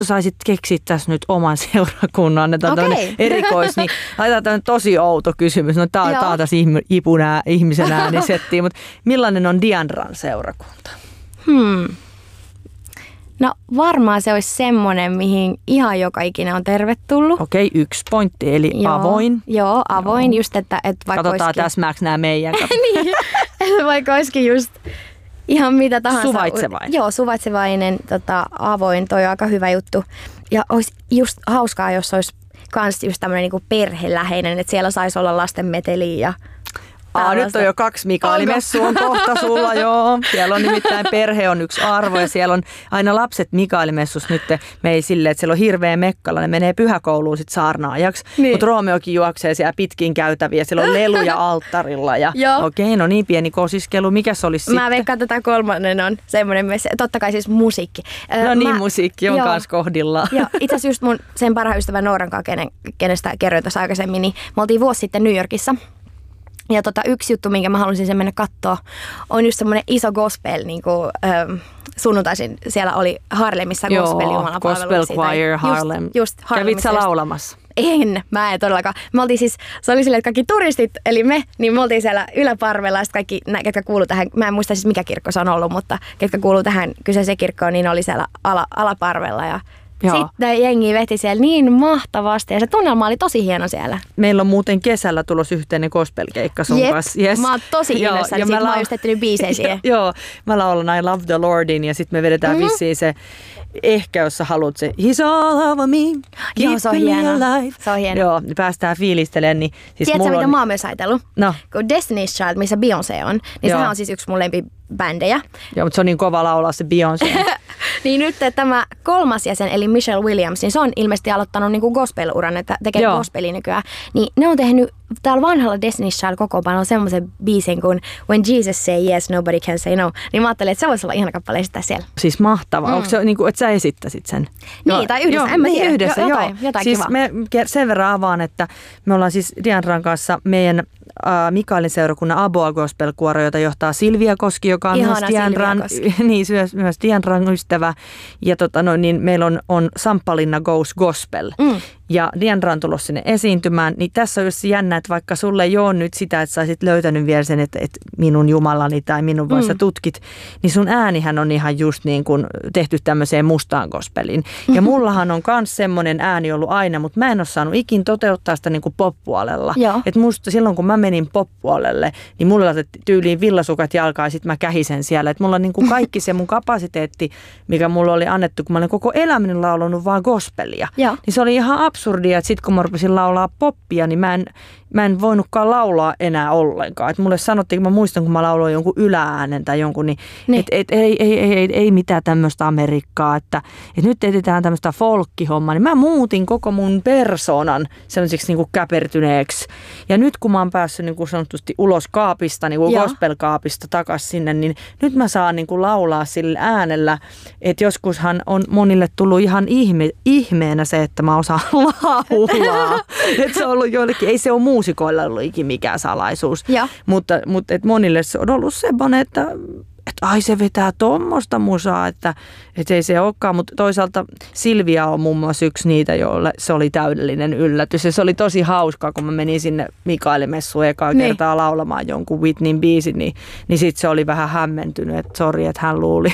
saisit keksiä tässä nyt oman seurakunnan, että tämmöinen erikois, niin laitetaan tämmöinen tosi outo kysymys. No tää on taas ihmisen äänisettiin, mutta millainen on Diandran seurakunta? No varmaan se olisi semmoinen, mihin ihan joka ikinen on tervetullut. Okei, 1 pointti, eli avoin. Joo, avoin. Just, että vaikka katsotaan olisikin... täsmääks nämä meidän. niin, että vaikka olisikin just ihan mitä tahansa. Suvaitsevainen. Joo, suvaitsevainen, avoin, toi on aika hyvä juttu. Ja olisi just hauskaa, jos olisi kans just tämmöinen niinku perheläheinen, että siellä saisi olla lasten meteliä ja... Nyt on jo 2 Mikaeli-messua on kohta sulla, joo. Siellä on nimittäin perhe on yksi arvo ja siellä on aina lapset Mikaeli-messus nyt. Me ei silleen, että siellä on hirveä mekkala, ne menee pyhäkouluun sit saarnaajaksi. Niin. Mutta Roomeokin juoksee siellä pitkin käytäviä, siellä on leluja alttarilla. Ja okei, no niin pieni kosiskelu. Mikäs olisi sitten? Mä veikkaan, että tämä 3. on semmoinen messi. Totta kai siis musiikki. Musiikki on kans kohdillaan. Joo, itse asiassa just mun sen parhaan ystävän Nooran kanssa, kenestä kerroin tässä aikaisemmin, niin me oltiin vuosi sitten New Yorkissa. Ja yksi juttu, minkä mä halusin sen mennä katsoa, on just semmoinen iso gospel, niin kuin sunnuntaisin siellä oli Harlemissa gospel jumalapalvelu. Gospel choir Harlem. Just kävit sä laulamassa? Mä en todellakaan. Me oltiin siis, se oli silleen, että kaikki turistit, eli me oltiin siellä yläparvella ja kaikki, ketkä kuuluu tähän, mä en muista siis mikä kirkko se on ollut, mutta ketkä kuuluu tähän kyseiseen kirkkoon, niin oli siellä alaparvella ja sitten jengi veti siellä niin mahtavasti ja se tunnelma oli tosi hieno siellä. Meillä on muuten kesällä tulossa yhteinen gospelkeikka sun kanssa. Yes. Mä oon tosi innoissani, siitä mä oon just etsinyt biisejä siihen. Joo, mä laulan I Love the Lordin ja sitten me vedetään vissiin se, ehkä jos sä haluat se He's all over me, joo, se on hieno. Se on hieno. Joo, niin päästään fiilistelemään. Niin, siis tiedätkö mitä mä oon myös ajatellut? No. Kun Destiny's Child, missä Beyoncé on, niin sehän on siis yksi mun lempibändejä. Joo, mutta se on niin kova laulaa se Beyoncé. Niin nyt tämä 3. jäsen, eli Michelle Williams, niin se on ilmeisesti aloittanut niinku gospel-uran, että tekee gospelia nykyään. Niin ne on tehnyt täällä vanhalla Destiny's Child kokoonpanolla semmoisen biisin kuin When Jesus Say Yes, Nobody Can Say No. Niin mä ajattelin, että se voisi olla ihana kappale esittää siellä. Siis mahtavaa. Onko se niin kuin, että sä esittäisit sen? Niin, tai yhdessä. En mä tiedä. Yhdessä, jotain siis kiva. me sen verran avaan, että me ollaan siis Diandran kanssa meidän Mikaelin seurakunnan Aboa Gospel-kuoro, jota johtaa Silvia Koski, joka on myös Diandran ystävä. Ja niin meillä on Samppalinna Goes Gospel. Ja Diandra on tullut sinne esiintymään, niin tässä on just jännä, että vaikka sulle ei ole nyt sitä, että sä olisit löytänyt vielä sen, että minun Jumalani tai minun vai sä tutkit, niin sun äänihän on ihan just niin kuin tehty tämmöiseen mustaan gospeliin. Ja mullahan on myös semmoinen ääni ollut aina, mutta mä en ole saanut ikin toteuttaa sitä niin kuin pop-puolella. Että musta silloin, kun mä menin pop-puolelle, niin mulla laitettiin tyyliin villasukat jalkaan ja sit mä kähisen siellä. Että mulla on niin kuin kaikki se mun kapasiteetti, mikä mulla oli annettu, kun mä olen koko elämäni laulanut vaan gospelia. Niin se oli ihan absurdia, että sit kun mä rupesin laulaa poppia, niin mä en voinutkaan laulaa enää ollenkaan. Et mulle sanottiin, kun mä muistan, kun mä lauloin jonkun ylääänen tai jonkun, niin. Että ei mitään tämmöistä Amerikkaa, että nyt etsitään tämmöistä folkkihommaa. Niin mä muutin koko mun persoonan semmoiseksi niin kuin käpertyneeksi. Ja nyt kun mä oon päässyt niin kuin sanotusti ulos kaapista, niin kuin gospel-kaapista takaisin sinne, niin nyt mä saan niin kuin laulaa sillä äänellä, että joskushan on monille tullut ihan ihmeenä se, että mä osaan laulaa. Että se on ollut joillekin, ei se ole muusikoilla ollut ikin mikään salaisuus, mutta et monille se on ollut semmoinen, että ai se vetää tommoista musaa, että ei se olekaan, mutta toisaalta Silvia on muun muassa yksi niitä, joille se oli täydellinen yllätys ja se oli tosi hauskaa, kun mä menin sinne Mikaeli-messuun ekaa kertaa laulamaan jonkun Whitneyn biisin, niin sit se oli vähän hämmentynyt, että sori, että hän luuli.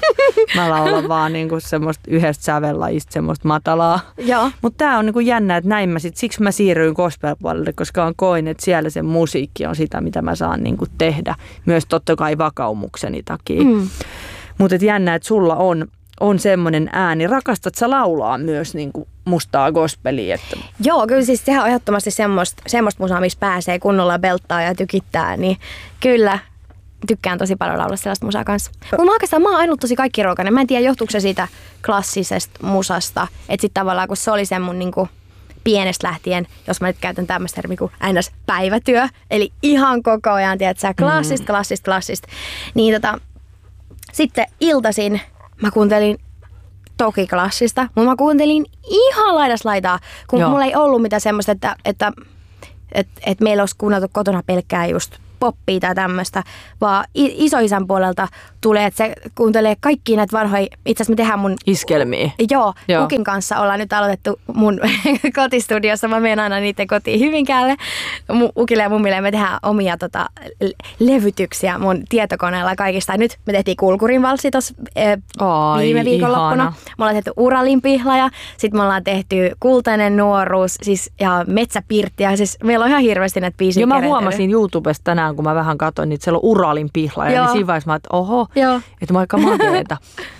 Mä laulan vaan niinku semmoista yhdestä sävellajista semmoista matalaa. Mutta tää on niinku jännä, että näin siksi mä siirryin gospel-puolelle, koska on koin, että siellä se musiikki on sitä, mitä mä saan niinku tehdä. Myös totta kai vakaumukseni takia. Mutta jännä, että sulla on semmoinen ääni. Rakastat sä laulaa myös niinku mustaa gospelia? Että... Joo, kyllä siis sehän on ehdottomasti semmoista musaa, missä pääsee kunnolla belttaa ja tykittää, niin kyllä. Tykkään tosi paljon laulaa sellaista musaa kanssa. Mutta mä oon ainut tosi kaikkiruokainen. Mä en tiedä, johtuuko se siitä klassisesta musasta. Että sitten tavallaan, kun se oli sen mun niinku pienestä lähtien, jos mä nyt käytän tämmöistä termiä kuin päivätyö. Eli ihan koko ajan, tiedätkö, klassista. Niin sitten iltaisin mä kuuntelin toki klassista, mutta mä kuuntelin ihan laidasta laitaa, kun mulla ei ollut mitään semmoista, että meillä olisi kuunneltu kotona pelkkää just poppia tai tämmöistä, vaan isoisän puolelta tulee, että se kuuntelee kaikkia näitä vanhoja, itse asiassa me tehdään mun... Iskelmiä. Joo. Ukin kanssa ollaan nyt aloitettu mun kotistudiossa, mä menen aina niiden kotiin Hyvinkäälle, Ukille ja mummille, ja me tehdään omia levytyksiä mun tietokoneella kaikista. Nyt me tehtiin Kulkurin valssi tuossa viime viikonloppuna. Me ollaan tehty Uralin pihlaja, sitten me ollaan tehty Kultainen nuoruus, siis ja Metsäpirtti, ja siis meillä on ihan hirveästi näitä biisiä. Joo, mä huomasin YouTubesta tänään, kun mä vähän katsoin, niin siellä on Uralin pihlaja, niin siinä vaiheessa mä että oho, että mä aika makeeta.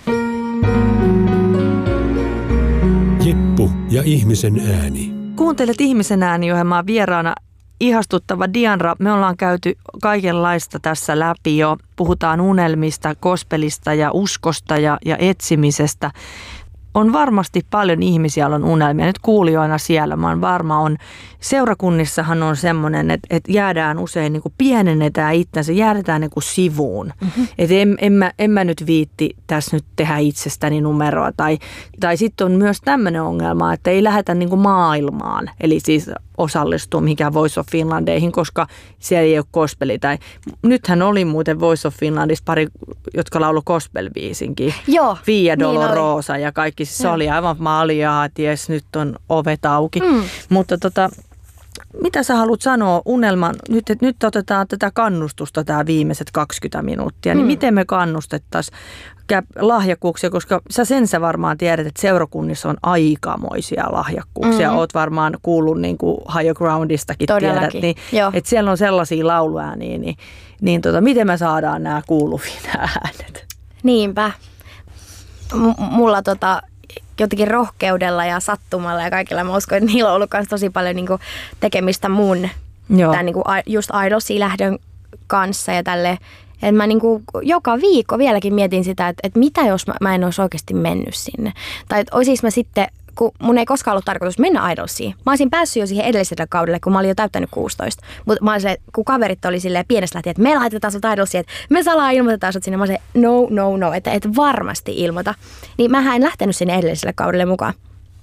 Jeppu ja ihmisen ääni. Kuuntelet ihmisen ääni-ohjelmaa, vieraana ihastuttava Dianra. Me ollaan käyty kaikenlaista tässä läpi jo. Puhutaan unelmista, gospelista ja uskosta ja etsimisestä. On varmasti paljon ihmisiä, joilla on unelmia. Nyt kuulijoina siellä, mä oon varma, on seurakunnissahan on semmoinen, että jäädään usein, niin kuin pienennetään itsensä, jäädetään niin kuin sivuun. Mm-hmm. Että en mä nyt viitti tässä nyt tehdä itsestäni numeroa. Tai sitten on myös tämmöinen ongelma, että ei lähdetä niin kuin maailmaan, eli siis osallistua mihinkään Voice of Finlandeihin, koska siellä ei ole gospeli. Tai nythän oli muuten Voice of Finlandissa pari, jotka lauloi gospel-biisinkin. Joo. Via Dolorosa ja kaikki. Se oli aivan maljaa, että jes, nyt on ovet auki. Mutta mitä sä haluat sanoa unelman, nyt otetaan tätä kannustusta tämä viimeiset 20 minuuttia, niin miten me kannustettaisiin lahjakkuuksia, koska sä varmaan tiedät, että seurakunnissa on aikamoisia lahjakkuuksia. Oot varmaan kuullut niin kuin Higher Groundistakin tiedät, niin, että siellä on sellaisia lauluääniä, niin miten me saadaan nämä kuuluviin äänet? Niinpä. Mulla jotenkin rohkeudella ja sattumalla ja kaikilla mä uskon, että niillä on ollut myös tosi paljon niin kuin tekemistä mun tämän, niin kuin just Idolsiin lähdön kanssa ja tälleen. Että mä niin kuin joka viikko vieläkin mietin sitä, että mitä jos mä en olisi oikeasti mennyt sinne. Tai että olisis mä sitten, kun mun ei koskaan ollut tarkoitus mennä Idolsiin. Mä olisin päässyt jo siihen edelliselle kaudelle, kun mä olin jo täyttänyt 16. Mutta mä olisin, kun kaverit oli silleen pienestä lähtien, että me laitetaan sut Idolsiin, että me salaa ilmoitetaan sut sinne. Mä olisin, no, että et varmasti ilmoita. Niin mähän en lähtenyt sinne edelliselle kaudelle mukaan.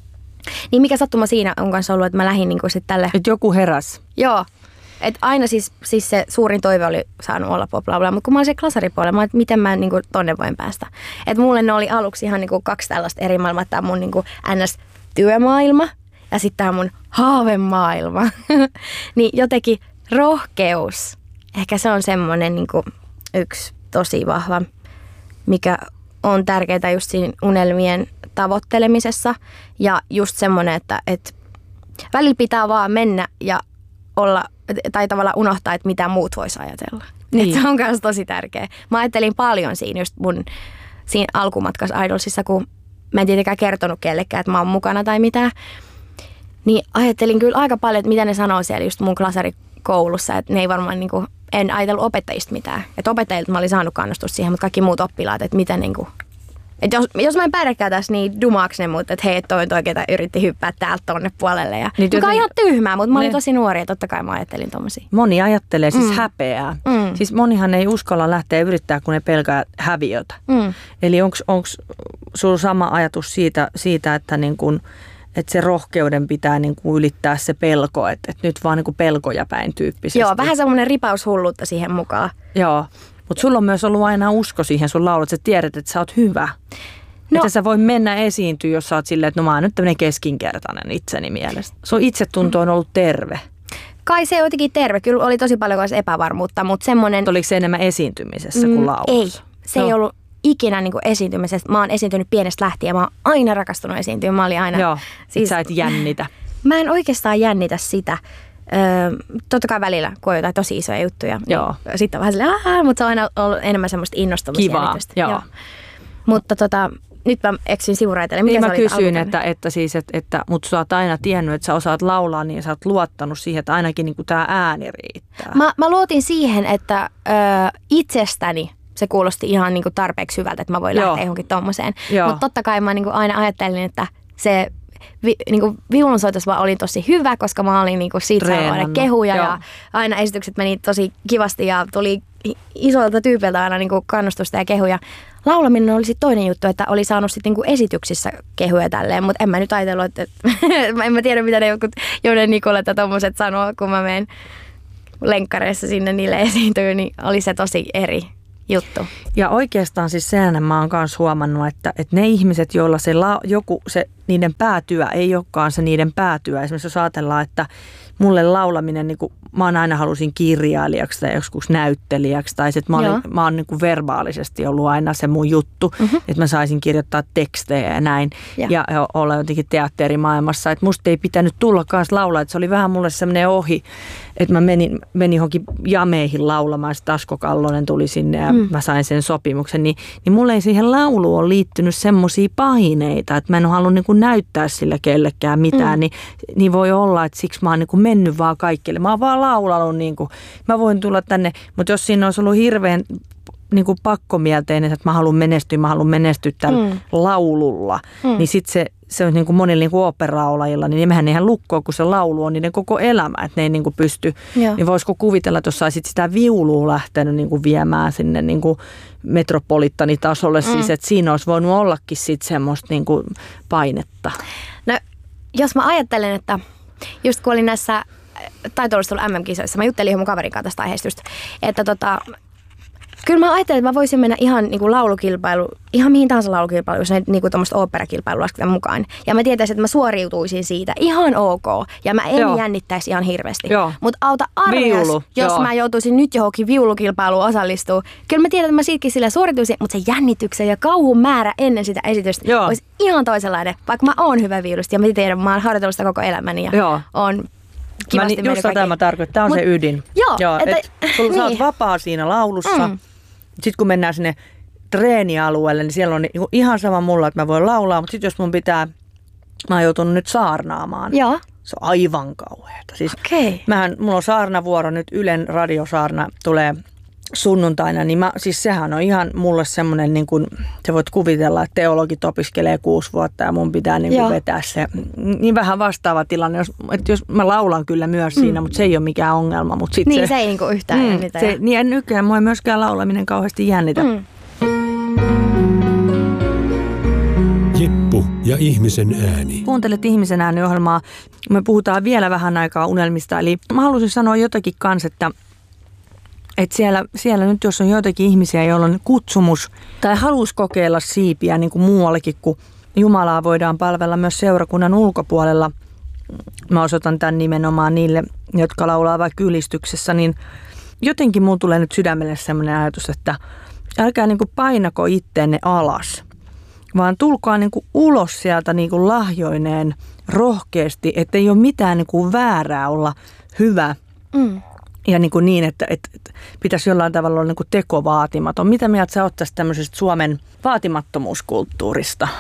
Niin mikä sattuma siinä on kanssa ollut, että mä lähdin niin kuin sitten tälle. Että joku heräs. Joo. Että aina siis se suurin toive oli saanut olla pop-laulaja, mutta kun mä olin se klasaripuolella, mä olin, että miten mä niin kuin tonne voin päästä. Että mulle ne oli aluksi ihan niin kuin 2 tällaista eri maailmaa, tämä mun niin kuin NS-työmaailma ja sitten tämä mun haavemaailma. Niin jotenkin rohkeus, ehkä se on semmoinen niin kuin yksi tosi vahva, mikä on tärkeää just siinä unelmien tavoittelemisessa ja just semmoinen, että välillä pitää vaan mennä ja olla tai tavallaan unohtaa, että mitä muut vois ajatella. Niin. Että se on myös tosi tärkeä. Mä ajattelin paljon siinä just siinä alkumatkassa Idolsissa, kun mä en tietenkään kertonut kellekään, että mä oon mukana tai mitään. Niin ajattelin kyllä aika paljon, että mitä ne sanoo siellä just mun klasarikoulussa, että ne ei varmaan niinku, en ajatellut opettajista mitään. Että opettajilta mä olin saanut kannustusta siihen, mutta kaikki muut oppilaat, että miten niinku, että jos mä en pärjäkään tässä, niin dumaaks ne mut, että hei, toi oikeeta yritti hyppää täältä tonne puolelle. Ja niin, joka on ihan tyhmää, mutta mä olin tosi nuori ja totta kai mä ajattelin tommosia. Moni ajattelee siis häpeää. Siis monihan ei uskalla lähteä yrittää, kun ne pelkää häviötä. Eli onko sulla sama ajatus siitä että, niin kun, että se rohkeuden pitää niin kun ylittää se pelko, että nyt vaan niin kun pelkoja päin tyyppisesti? Joo, vähän semmoinen ripaus hullutta siihen mukaan. Joo. Mutta sulla on myös ollut aina usko siihen sun laulut, että sä tiedät, että sä oot hyvä. No. Että sä voi mennä esiintyä, jos sä oot silleen, että no mä oon nyt tämmöinen keskinkertainen itseni mielestä. Sun itsetunto on ollut terve. Kai se on jotenkin terve. Kyllä oli tosi paljon epävarmuutta, mutta semmoinen... Oliko se enemmän esiintymisessä kuin laulussa? Ei, se ei ollut ikinä niin kuin esiintymisessä. Mä oon esiintynyt pienestä lähtien. Mä oon aina rakastunut esiintyä. Mä olin aina... Joo, siis, sä et jännitä. Mä en oikeastaan jännitä sitä. Totta kai välillä, kun on jotain tosi isoja juttuja. Joo. Niin sitten on vähän silleen, mutta se on aina ollut enemmän semmoista innostumista. Kivaa, joo. Mutta nyt mä eksyin sivuraiteille. Niin mä kysyin, että mutta sä oot aina tiennyt, että sä osaat laulaa, niin sä oot luottanut siihen, että ainakin niin tää ääni riittää. Mä luotin siihen, että itsestäni se kuulosti ihan niin kuin tarpeeksi hyvältä, että mä voin lähteä johonkin tommoseen. Mutta totta kai mä niin kuin aina ajattelin, että se... Niinku viulunsoitos vaan oli tosi hyvä, koska mä olin niinku siitä saanut kehuja ja aina esitykset meni tosi kivasti ja tuli isolta tyypiltä aina niinku kannustusta ja kehuja. Laulaminen oli sitten toinen juttu, että oli saanut sitten niinku esityksissä kehuja tälleen, mutta en mä nyt ajatellut, että en mä tiedä mitä ne jotkut Jonen Nikola tai tommoset sanoo, kun mä menen lenkkareissa sinne niille esiintyy, niin oli se tosi eri juttu. Ja oikeastaan siis sen mä oon myös huomannut, että ne ihmiset, joilla niiden päätyö ei olekaan se niiden päätyö. Esimerkiksi jos ajatellaan, että mulle laulaminen, niin kuin, mä aina halusin kirjailijaksi tai joskus näyttelijäksi. Tai että mä oon niin kuin verbaalisesti ollut aina se mun juttu, että mä saisin kirjoittaa tekstejä ja näin. Ja olla jotenkin teatterimaailmassa. Että musta ei pitänyt tulla kanssa laulaa, että se oli vähän mulle semmoinen ohi. Että mä menin johonkin jameihin laulamaan, sitten Asko Kallonen tuli sinne ja mä sain sen sopimuksen. Niin mulle ei siihen lauluun ole liittynyt semmoisia paineita, että mä en ole halunnut niin kuin näyttää sillä kellekään mitään. Niin voi olla, että siksi mä oon niin kuin mennyt vaan kaikille. Mä oon vaan laulanut, niin kuin, mä voin tulla tänne, mutta jos siinä olisi ollut hirveän niin kuin pakkomielteinen, että mä haluan menestyä tällä laululla, niin sitten se on niin kuin monilla niin kuin oopperaolajilla, niin mehän eihän lukkoa, kun se laulu on niiden koko elämä, että ne ei niin kuin pysty. Niin voisiko kuvitella, että jos saisit sitä viulua lähtenyt niin kuin viemään sinne niin kuin metropolittanitasolle, siis että siinä olisi voinut ollakin sit semmoista niin kuin painetta. No, jos mä ajattelen, että just kun olin näissä taitoluistelulla MM-kisoissa, mä juttelin ihan mun kaverin kanssa tästä aiheesta just, että kyllä mä ajattelin, että mä voisin mennä ihan niin kuin laulukilpailu, ihan mihin tahansa laulukilpailu, jos niin kuin tuommoista oopperakilpailua lasketaan mukaan. Ja mä tietäisin, että mä suoriutuisin siitä ihan ok. Ja mä en jännittäisi ihan hirveästi. Mutta auta arvias, jos mä joutuisin nyt johonkin viulukilpailuun osallistumaan. Kyllä mä tiedän, että mä siitäkin sillä suorituisin, mutta se jännityksen ja kauhun määrä ennen sitä esitystä olisi ihan toisenlainen. Vaikka mä oon hyvä viulusta ja mä tiedän, mä oon harjoitellut sitä koko elämäni ja oon kivasti just tätä mä tarkoitan, tämä on se ydin. Joo, sä oot vapaa siinä laulussa. Sitten kun mennään sinne treenialueelle, niin siellä on ihan sama mulla, että mä voin laulaa, mutta sitten jos mä oon joutunut nyt saarnaamaan. Se on aivan kauheata. Siis mulla on saarnavuoro nyt, Ylen radiosaarna tulee sunnuntaina, niin siis sehän on ihan mulle semmoinen, niin kuin sä voit kuvitella, että teologit opiskelee 6 vuotta ja mun pitää niin kuin vetää se. Niin vähän vastaava tilanne, jos mä laulan kyllä myös siinä, mutta se ei ole mikään ongelma. Mutta sit niin se ei niin kuin yhtään jännitä. Niin nykyään mua ei myöskään laulaminen kauheasti jännitä. Jeppu ja ihmisen ääni. Kuuntelet ihmisen ääni-ohjelmaa. Me puhutaan vielä vähän aikaa unelmista. Eli mä haluaisin sanoa jotakin kanssa, että siellä nyt jos on joitakin ihmisiä, joilla on kutsumus tai halus kokeilla siipiä niin kuin muuallekin, kun Jumalaa voidaan palvella myös seurakunnan ulkopuolella. Mä osoitan tämän nimenomaan niille, jotka laulaa vaikka ylistyksessä, niin jotenkin mulla tulee nyt sydämelle sellainen ajatus, että älkää niin kuin painako itteenne alas, vaan tulkaa niin kuin ulos sieltä niin kuin lahjoineen rohkeasti, ettei ole mitään niin kuin väärää olla hyvä. Ja niin, että pitäisi jollain tavalla olla niin kuin tekovaatimaton. Mitä mieltä sä oot tästä tämmöisestä Suomen vaatimattomuuskulttuurista?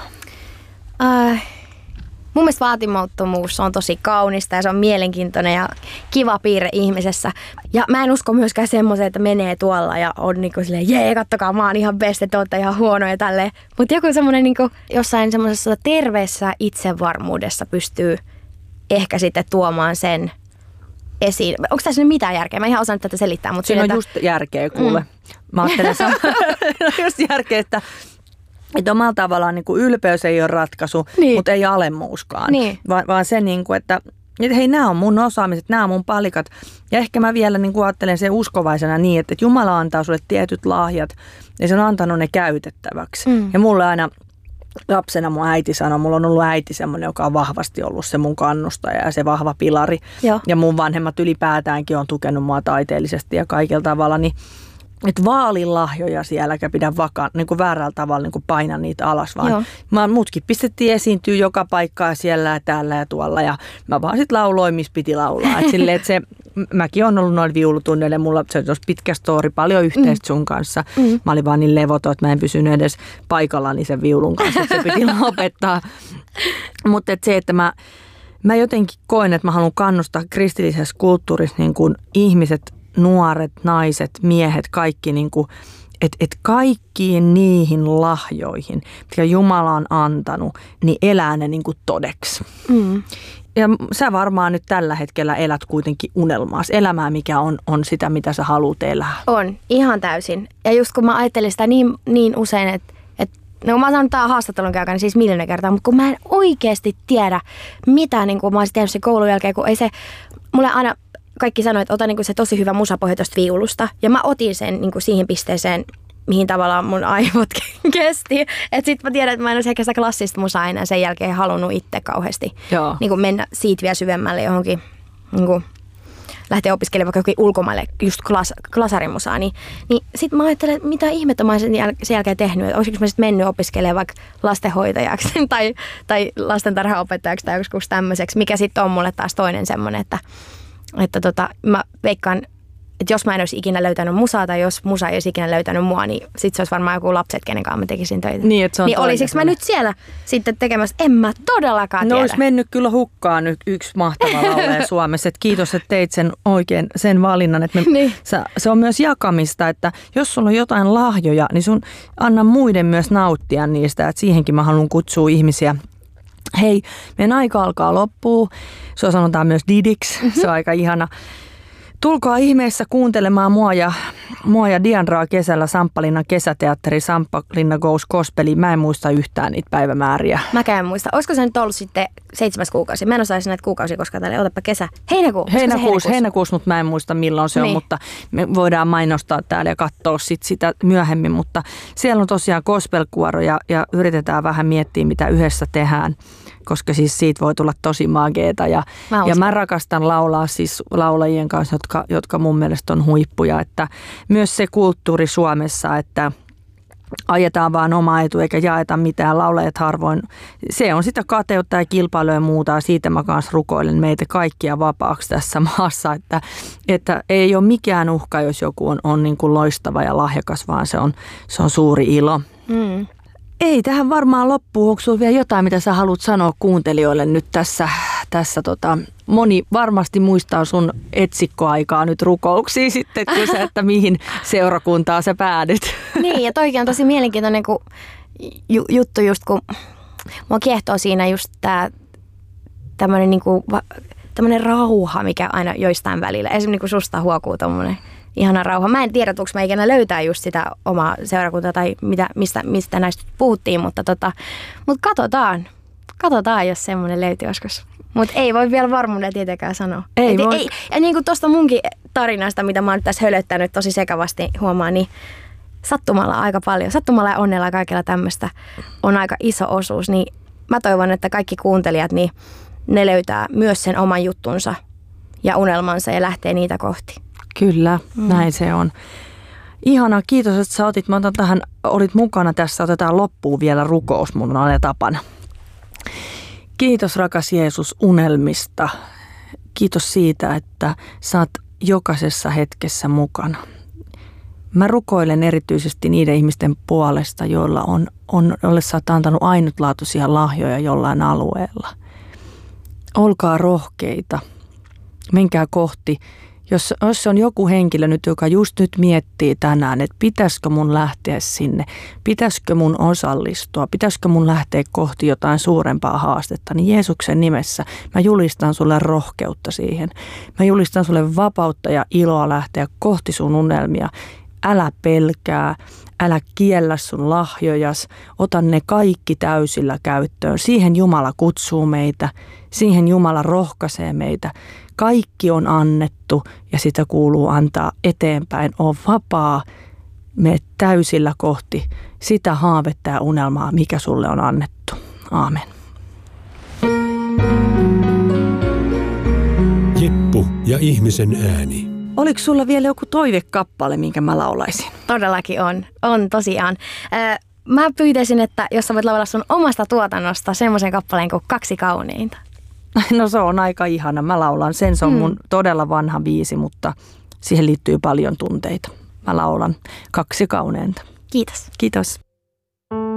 Mun mielestä vaatimattomuus on tosi kaunista ja se on mielenkiintoinen ja kiva piirre ihmisessä. Ja mä en usko myöskään semmoiseen, että menee tuolla ja on niinku silleen, jee, kattokaa, mä oon ihan best, te ootte ihan huonoja tälleen. Mutta joku semmoinen niinku jossain semmoisessa terveessä itsevarmuudessa pystyy ehkä sitten tuomaan sen esiin. Onko tässä nyt mitään järkeä? Mä ihan osaan tätä selittää. Mutta siinä on just järkeä, kuule. Mä ajattelen just järkeä, että omalla tavallaan niin kuin ylpeys ei ole ratkaisu, mutta ei alemmuuskaan. Vaan se, niin kuin, että hei, nämä on mun osaamiset, nämä on mun palikat. Ja ehkä mä vielä niin kuin ajattelen sen uskovaisena niin, että Jumala antaa sulle tietyt lahjat ja se on antanut ne käytettäväksi. Ja mulle aina lapsena mun äiti sanoi, mulla on ollut äiti semmoinen, joka on vahvasti ollut se mun kannustaja ja se vahva pilari. Ja mun vanhemmat ylipäätäänkin on tukenut mua taiteellisesti ja kaikilla tavalla, niin että vaalilahjoja siellä, eikä pidä niin kuin väärällä tavalla niin kuin paina niitä alas, vaan mutkin pistettiin esiintyä joka paikkaa siellä ja täällä ja tuolla ja mä vaan sit lauloin, missä piti laulaa. Että se, mäkin on ollut noin viulutunneille, mulla se olisi pitkä story, paljon yhteistä sun kanssa. Mä olin vaan niin levoton, että mä en pysynyt edes paikallani sen viulun kanssa, että se piti lopettaa. Mutta se, että mä jotenkin koen, että mä haluan kannustaa kristillisessä kulttuurissa niin kuin ihmiset, nuoret, naiset, miehet, kaikki, niin kuin, että kaikkiin niihin lahjoihin, mitkä Jumala on antanut, niin elää ne niin kuin todeksi. Ja sä varmaan nyt tällä hetkellä elät kuitenkin unelmaas. Elämää, mikä on sitä, mitä sä haluat elää. On, ihan täysin. Ja just kun mä ajattelin sitä niin usein, että no mä oon saanut tämän haastattelun käykään niin siis miljoona kertaa, mutta kun mä en oikeasti tiedä, mitä niin kun mä olisin tehnyt sen koulun jälkeen, kun ei se, mulle aina kaikki sanoivat, että ota niin kuin se tosi hyvä musapohja tuosta viulusta. Ja mä otin sen niin kuin siihen pisteeseen, mihin tavallaan mun aivot kesti. Että sit mä tiedän, että mä en olisi ehkä sitä klassista musaa enää sen jälkeen halunnut itse kauheasti niin kuin mennä siitä vielä syvemmälle johonkin, niin kuin lähteä opiskelemaan vaikka jokin ulkomaille just klasarimusaa. Niin sit mä ajattelen, että mitä ihmettä mä sen jälkeen tehnyt. Että olisiko mä sitten mennyt opiskelemaan vaikka lastenhoitajaksi tai lastentarhaopettajaksi tai joskus tämmöiseksi. Mikä sitten on mulle taas toinen semmoinen, että mä veikkaan, että jos mä en olisi ikinä löytänyt musaa tai jos musa ei olisi ikinä löytänyt mua, niin sit se olisi varmaan joku lapset, kenen kanssa mä tekisin töitä. Niin, niin olisiko mä nyt siellä sitten tekemässä? En mä todellakaan tiedä. No olisi mennyt kyllä hukkaan nyt yksi mahtava laulaja Suomessa. Että kiitos, että teit sen valinnan. Että niin. Se on myös jakamista, että jos sulla on jotain lahjoja, niin sun anna muiden myös nauttia niistä. Että siihenkin mä haluan kutsua ihmisiä. Hei, meidän aika alkaa loppua. Se sanotaan myös didiksi. Se on aika ihana. Tulkaa ihmeessä kuuntelemaan mua ja Diandraa kesällä Samppalinnan kesäteatteri Samppalinna Goes Gospeliin. Mä en muista yhtään niitä päivämääriä. Mäkään en muista. Olisiko se nyt ollut sitten 7 kuukausi? Mä en osaisi näitä kuukausia, koska täällä otapa kesä. Heinäkuussa, mutta mä en muista milloin se on, mutta me voidaan mainostaa täällä ja katsoa sitä myöhemmin. Mutta siellä on tosiaan gospelkuoro ja yritetään vähän miettiä, mitä yhdessä tehdään. Koska siis siitä voi tulla tosi mageeta ja mä rakastan laulaa siis laulajien kanssa, jotka mun mielestä on huippuja. Että myös se kulttuuri Suomessa, että ajetaan vaan oma etu eikä jaeta mitään, laulajat harvoin. Se on sitä kateutta ja kilpailua ja muuta ja siitä mä kanssa rukoilen meitä kaikkia vapaaksi tässä maassa. Että ei ole mikään uhka, jos joku on niin kuin loistava ja lahjakas, vaan se on suuri ilo. Mm. Ei tähän varmaan loppuun. Onko sinulla vielä jotain, mitä sä haluat sanoa kuuntelijoille nyt tässä moni varmasti muistaa sun etsikkoaikaa nyt rukouksiin sitten, kun sä, että mihin seurakuntaan sä päädyt. Niin, ja toikin on tosi mielenkiintoinen juttu just, kun mua kiehtoo siinä just tämmöinen niinku, rauha, mikä aina joistain välillä. Esimerkiksi niin kuin susta huokuu tommoinen ihana rauha. Mä en tiedä, onko mä ikinä löytää just sitä omaa seurakuntaa tai mistä näistä puhuttiin, mutta katsotaan, jos semmoinen löytyy joskus. Mutta ei voi vielä varmuudella tietenkään sanoa. Ei. Ja niin kuin tuosta munkin tarinasta, mitä mä oon tässä hölöttänyt tosi sekavasti huomaan, niin sattumalla aika paljon. Sattumalla ja onnella kaikilla tämmöistä on aika iso osuus. Niin mä toivon, että kaikki kuuntelijat, niin ne löytää myös sen oman juttunsa ja unelmansa ja lähtee niitä kohti. Kyllä, näin se on. Ihana, kiitos, että sä olit mukana tässä. Otetaan loppuun vielä rukous, mun on aina tapana. Kiitos rakas Jeesus unelmista. Kiitos siitä, että sä oot jokaisessa hetkessä mukana. Mä rukoilen erityisesti niiden ihmisten puolesta, joilla jolle sä oot antanut ainutlaatuisia lahjoja jollain alueella. Olkaa rohkeita. Menkää kohti. Jos on joku henkilö nyt, joka just nyt miettii tänään, että pitäisikö mun lähteä sinne, pitäisikö mun osallistua, pitäisikö mun lähteä kohti jotain suurempaa haastetta, niin Jeesuksen nimessä mä julistan sulle rohkeutta siihen. Mä julistan sulle vapautta ja iloa lähteä kohti sun unelmia. Älä pelkää, älä kiellä sun lahjojas, ota ne kaikki täysillä käyttöön. Siihen Jumala kutsuu meitä, siihen Jumala rohkaisee meitä. Kaikki on annettu ja sitä kuuluu antaa eteenpäin. On vapaa, mene täysillä kohti sitä haavetta ja unelmaa, mikä sulle on annettu. Aamen. Jeppu ja ihmisen ääni. Oliko sulla vielä joku toivekappale, minkä mä laulaisin? Todellakin on. On tosiaan. Mä pyytäisin, että jos sä voit laulaa sun omasta tuotannosta semmoisen kappaleen kuin Kaksi kauneinta. No se on aika ihana. Mä laulan sen. Se on mun todella vanha biisi, mutta siihen liittyy paljon tunteita. Mä laulan Kaksi kauneinta. Kiitos. Kiitos.